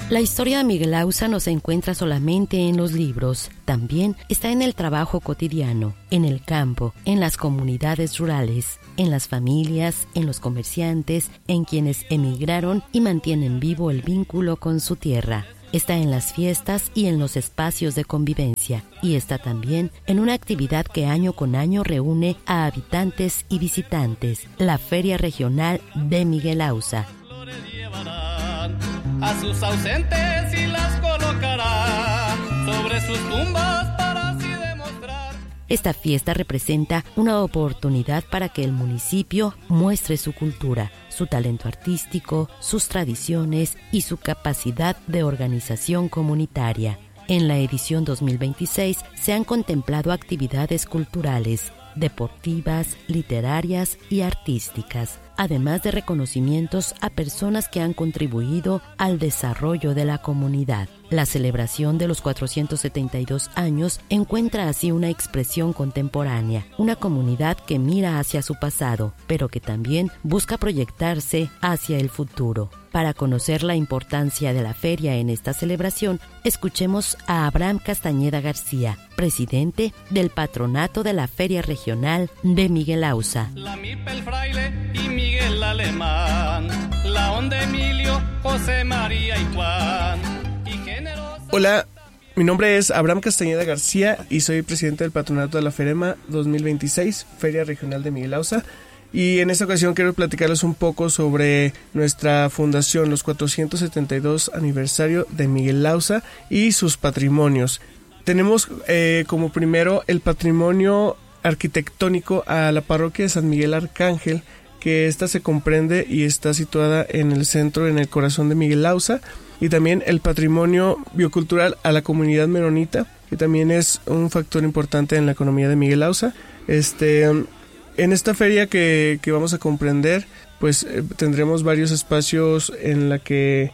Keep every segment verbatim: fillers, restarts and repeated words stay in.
La historia de Miguel Ausa no se encuentra solamente en los libros, también está en el trabajo cotidiano, en el campo, en las comunidades rurales, en las familias, en los comerciantes, en quienes emigraron y mantienen vivo el vínculo con su tierra. Está en las fiestas y en los espacios de convivencia, y está también en una actividad que año con año reúne a habitantes y visitantes, la Feria Regional de Miguel Ausa. A sus ausentes y las colocará sobre sus tumbas para así demostrar. Esta fiesta representa una oportunidad para que el municipio muestre su cultura, su talento artístico, sus tradiciones y su capacidad de organización comunitaria. En la edición dos mil veintiséis se han contemplado actividades culturales, deportivas, literarias y artísticas, además de reconocimientos a personas que han contribuido al desarrollo de la comunidad. La celebración de los cuatrocientos setenta y dos años encuentra así una expresión contemporánea, una comunidad que mira hacia su pasado, pero que también busca proyectarse hacia el futuro. Para conocer la importancia de la feria en esta celebración, escuchemos a Abraham Castañeda García, presidente del patronato de la Feria Regional de Miguel Ausa. La Mipel Fraile y Miguel Alemán, la Onda Emilio, José María y Juan. Y generosa... Hola, mi nombre es Abraham Castañeda García y soy presidente del patronato de la FEREMA dos mil veintiséis, Feria Regional de Miguel Ausa. Y en esta ocasión quiero platicarles un poco sobre nuestra fundación, los cuatrocientos setenta y dos aniversario de Miguel Ausa y sus patrimonios. Tenemos eh, como primero el patrimonio arquitectónico a la parroquia de San Miguel Arcángel, que esta se comprende y está situada en el centro, en el corazón de Miguel Ausa, y también el patrimonio biocultural a la comunidad menonita, que también es un factor importante en la economía de Miguel Ausa. Este... En esta feria que, que vamos a comprender, pues eh, tendremos varios espacios en la que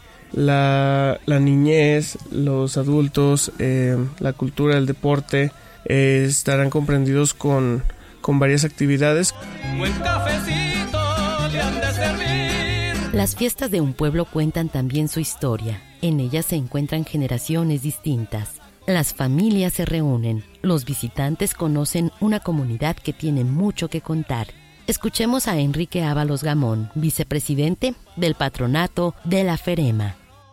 la, la niñez, los adultos, eh, la cultura, el deporte eh, estarán comprendidos con, con varias actividades. Buen cafecito le han de servir. Las fiestas de un pueblo cuentan también su historia. En ellas se encuentran generaciones distintas. Las familias se reúnen, los visitantes conocen una comunidad que tiene mucho que contar. Escuchemos a Enrique Ábalos Gamón, vicepresidente del patronato de la FEREMA.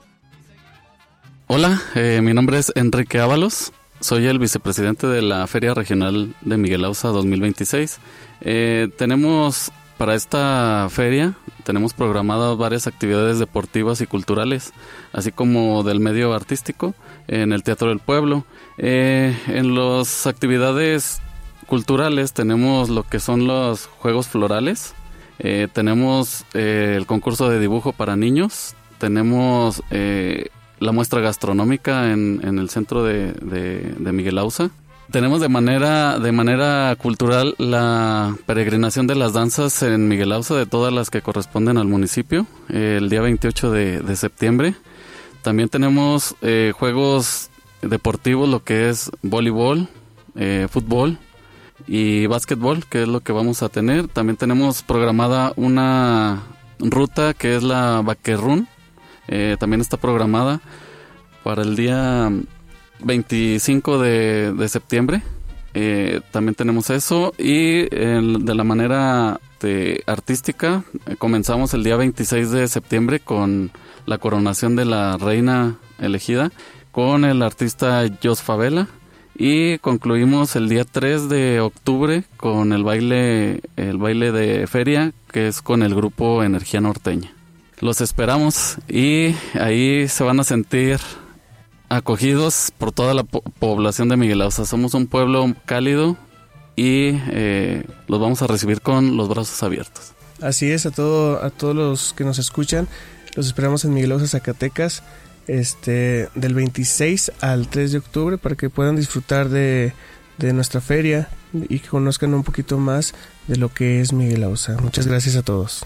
Hola, eh, mi nombre es Enrique Ábalos, soy el vicepresidente de la Feria Regional de Miguel Ausa dos mil veintiséis. Eh, tenemos para esta feria, tenemos programadas varias actividades deportivas y culturales, así como del medio artístico, en el Teatro del Pueblo. Eh, en las actividades culturales tenemos lo que son los juegos florales, eh, tenemos eh, el concurso de dibujo para niños, tenemos eh, la muestra gastronómica en, en el centro de, de, de Miguel Ausa. Tenemos de manera de manera cultural la peregrinación de las danzas en Miguel Ausa, de todas las que corresponden al municipio, eh, el día veintiocho de, de septiembre. También tenemos eh, juegos deportivos, lo que es voleibol, eh, fútbol y básquetbol, que es lo que vamos a tener. También tenemos programada una ruta que es la Vaquerrún, eh, también está programada para el día veinticinco de, de septiembre. Eh, también tenemos eso, y el, de la manera de artística eh, comenzamos el día veintiséis de septiembre con la coronación de la reina elegida con el artista Jos Favela, y concluimos el día tres de octubre con el baile el baile de feria, que es con el grupo Energía Norteña. Los esperamos y ahí se van a sentir acogidos por toda la po- población de Miguel Ausa. Somos un pueblo cálido y eh, los vamos a recibir con los brazos abiertos. Así es, a todo a todos los que nos escuchan, los esperamos en Miguel Ausa, Zacatecas, este del veintiséis al tres de octubre, para que puedan disfrutar de, de nuestra feria y que conozcan un poquito más de lo que es Miguel Ausa. Muchas gracias a todos.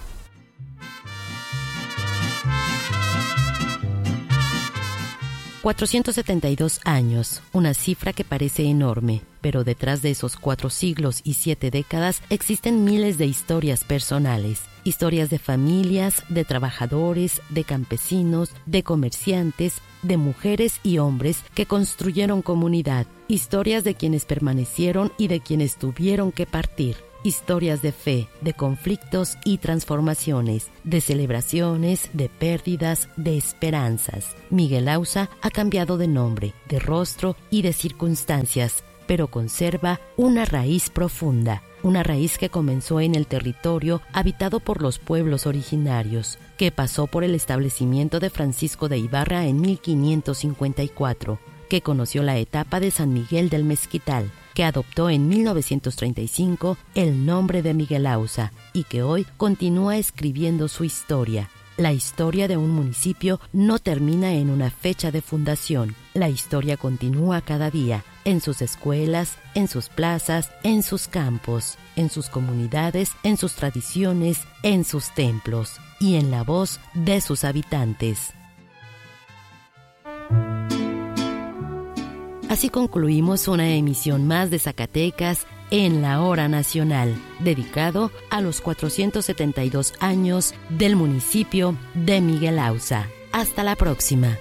cuatrocientos setenta y dos años, una cifra que parece enorme, pero detrás de esos cuatro siglos y siete décadas existen miles de historias personales, Historias de familias, de trabajadores, de campesinos, de comerciantes, de mujeres y hombres que construyeron comunidad. Historias de quienes permanecieron y de quienes tuvieron que partir. Historias de fe, de conflictos y transformaciones, de celebraciones, de pérdidas, de esperanzas. Miguel Ausa ha cambiado de nombre, de rostro y de circunstancias, pero conserva una raíz profunda, una raíz que comenzó en el territorio habitado por los pueblos originarios, que pasó por el establecimiento de Francisco de Ibarra en mil quinientos cincuenta y cuatro, que conoció la etapa de San Miguel del Mezquital, que adoptó en mil novecientos treinta y cinco el nombre de Miguel Ausa y que hoy continúa escribiendo su historia. La historia de un municipio no termina en una fecha de fundación. La historia continúa cada día, en sus escuelas, en sus plazas, en sus campos, en sus comunidades, en sus tradiciones, en sus templos y en la voz de sus habitantes. Así concluimos una emisión más de Zacatecas en la Hora Nacional, dedicado a los cuatrocientos setenta y dos años del municipio de Miguel Ausa. Hasta la próxima.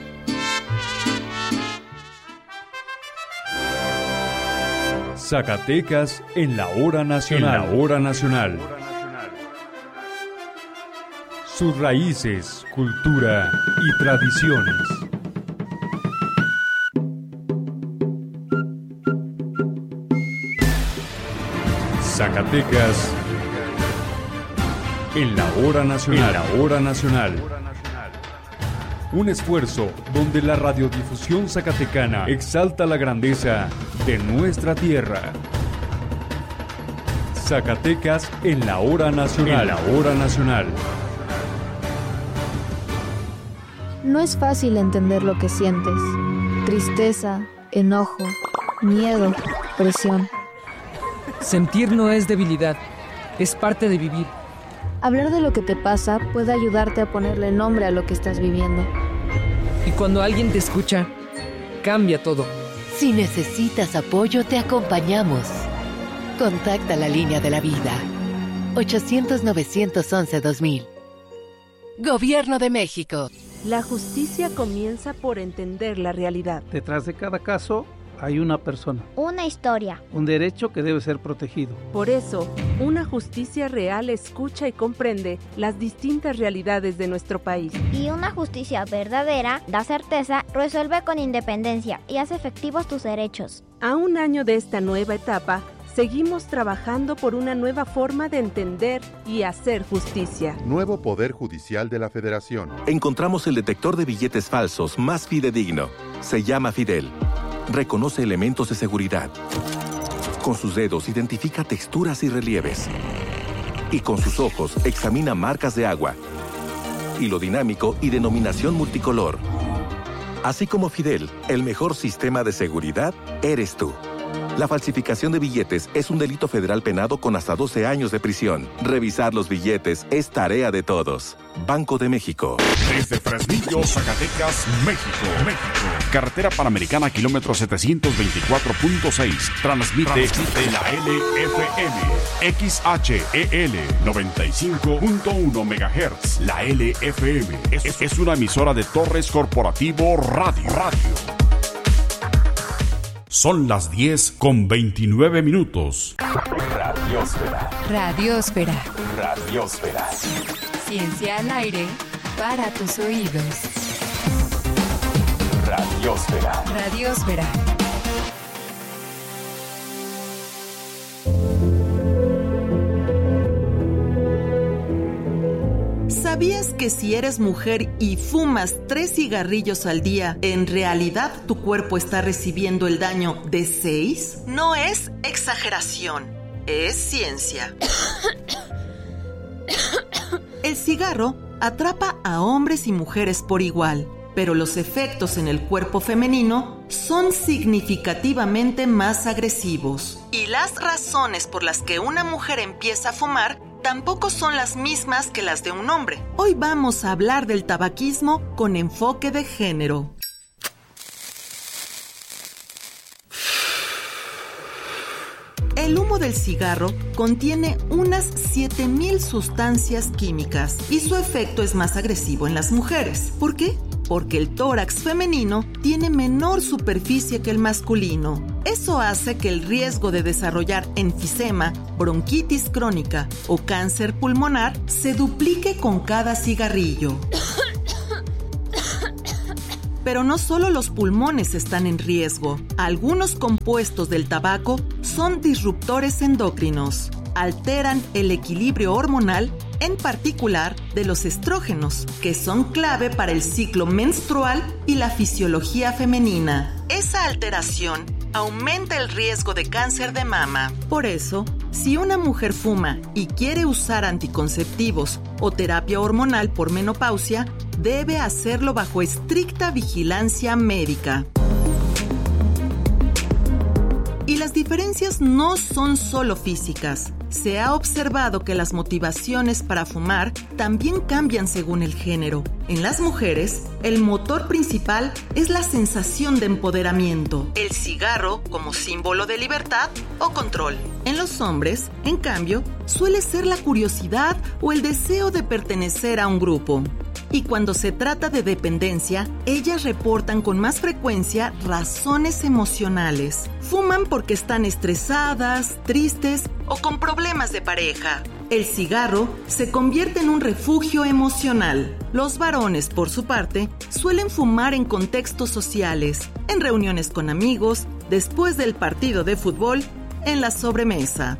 Zacatecas en la Hora Nacional. En la Hora Nacional. Sus raíces, cultura y tradiciones. Zacatecas en la Hora Nacional. En la Hora Nacional. Un esfuerzo donde la radiodifusión zacatecana exalta la grandeza de nuestra tierra. Zacatecas en la Hora Nacional. En la Hora Nacional. No es fácil entender lo que sientes. Tristeza, enojo, miedo, presión. Sentir no es debilidad, es parte de vivir. Hablar de lo que te pasa puede ayudarte a ponerle nombre a lo que estás viviendo. Y cuando alguien te escucha, cambia todo. Si necesitas apoyo, te acompañamos. Contacta la línea de la vida. ochocientos, novecientos once, dos mil. Gobierno de México. La justicia comienza por entender la realidad. Detrás de cada caso hay una persona. Una historia. Un derecho que debe ser protegido. Por eso, una justicia real escucha y comprende las distintas realidades de nuestro país. Y una justicia verdadera da certeza, resuelve con independencia y hace efectivos tus derechos. A un año de esta nueva etapa, seguimos trabajando por una nueva forma de entender y hacer justicia. Nuevo Poder Judicial de la Federación. Encontramos el detector de billetes falsos más fidedigno. Se llama Fidel. Reconoce elementos de seguridad. Con sus dedos identifica texturas y relieves. Y con sus ojos examina marcas de agua, hilo dinámico y denominación multicolor. Así como Fidel, el mejor sistema de seguridad eres tú. La falsificación de billetes es un delito federal penado con hasta doce años de prisión. Revisar los billetes es tarea de todos. Banco de México. Desde Fresnillo, Zacatecas, México. México. Carretera Panamericana, kilómetro setecientos veinticuatro punto seis. Transmite, Transmite la L F M. X H E L noventa y cinco punto uno megahertz. La L F M es, es una emisora de Torres Corporativo Radio. Radio. Son las diez con veintinueve minutos. Radiosfera. Radiosfera. Radiosfera. Ciencia al aire para tus oídos. Radiosfera. Radiosfera. ¿Sabías que si eres mujer y fumas tres cigarrillos al día, en realidad tu cuerpo está recibiendo el daño de seis? No es exageración, es ciencia. El cigarro atrapa a hombres y mujeres por igual, pero los efectos en el cuerpo femenino son significativamente más agresivos. Y las razones por las que una mujer empieza a fumar tampoco son las mismas que las de un hombre. Hoy vamos a hablar del tabaquismo con enfoque de género. El humo del cigarro contiene unas siete mil sustancias químicas y su efecto es más agresivo en las mujeres. ¿Por qué? Porque el tórax femenino tiene menor superficie que el masculino. Eso hace que el riesgo de desarrollar enfisema, bronquitis crónica o cáncer pulmonar se duplique con cada cigarrillo. Pero no solo los pulmones están en riesgo. Algunos compuestos del tabaco son disruptores endocrinos. Alteran el equilibrio hormonal, en particular de los estrógenos, que son clave para el ciclo menstrual y la fisiología femenina. Esa alteración aumenta el riesgo de cáncer de mama. Por eso, si una mujer fuma y quiere usar anticonceptivos o terapia hormonal por menopausia, debe hacerlo bajo estricta vigilancia médica. Y las diferencias no son solo físicas. Se ha observado que las motivaciones para fumar también cambian según el género. En las mujeres, el motor principal es la sensación de empoderamiento, el cigarro como símbolo de libertad o control. En los hombres, en cambio, suele ser la curiosidad o el deseo de pertenecer a un grupo. Y cuando se trata de dependencia, ellas reportan con más frecuencia razones emocionales. Fuman porque están estresadas, tristes o con problemas de pareja. El cigarro se convierte en un refugio emocional. Los varones, por su parte, suelen fumar en contextos sociales, en reuniones con amigos, después del partido de fútbol, en la sobremesa.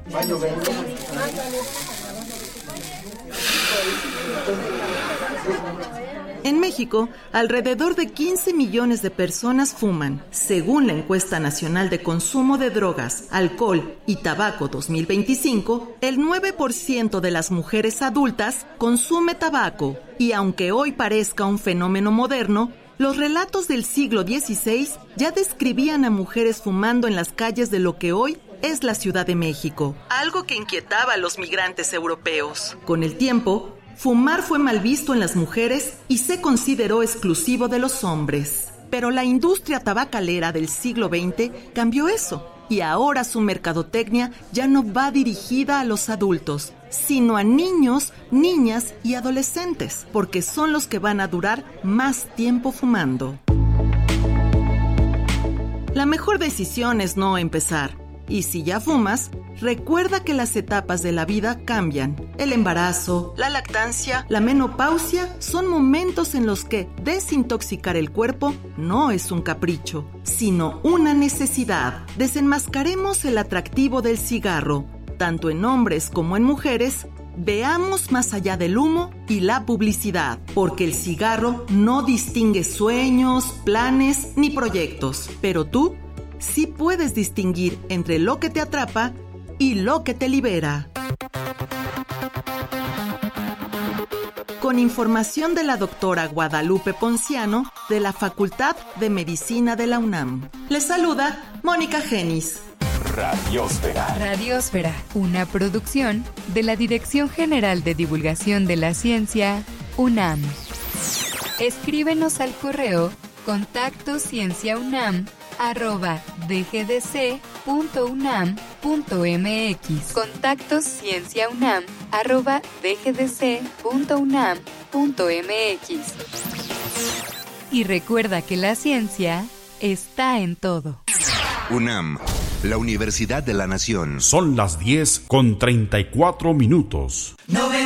En México, alrededor de quince millones de personas fuman. Según la Encuesta Nacional de Consumo de Drogas, Alcohol y Tabaco dos mil veinticinco, el nueve por ciento de las mujeres adultas consume tabaco. Y aunque hoy parezca un fenómeno moderno, los relatos del siglo dieciséis ya describían a mujeres fumando en las calles de lo que hoy es la Ciudad de México, algo que inquietaba a los migrantes europeos. Con el tiempo, fumar fue mal visto en las mujeres y se consideró exclusivo de los hombres. Pero la industria tabacalera del siglo veinte cambió eso, y ahora su mercadotecnia ya no va dirigida a los adultos, sino a niños, niñas y adolescentes, porque son los que van a durar más tiempo fumando. La mejor decisión es no empezar. Y si ya fumas, recuerda que las etapas de la vida cambian. El embarazo, la lactancia, la menopausia son momentos en los que desintoxicar el cuerpo no es un capricho, sino una necesidad. Desenmascaremos el atractivo del cigarro, tanto en hombres como en mujeres. Veamos más allá del humo y la publicidad, porque el cigarro no distingue sueños, planes ni proyectos, pero tú sí puedes distinguir entre lo que te atrapa y lo que te libera. Con información de la doctora Guadalupe Ponciano, de la Facultad de Medicina de la UNAM. Les saluda Mónica Genis. Radiósfera. Radiósfera, una producción de la Dirección General de Divulgación de la Ciencia, UNAM. Escríbenos al correo contacto cienciaunam arroba dgdc punto unam punto mx. Contacto cienciaunam arroba dgdc punto unam punto mx. Y recuerda que la ciencia está en todo. UNAM, la Universidad de la Nación. Son las diez con treinta y cuatro minutos. No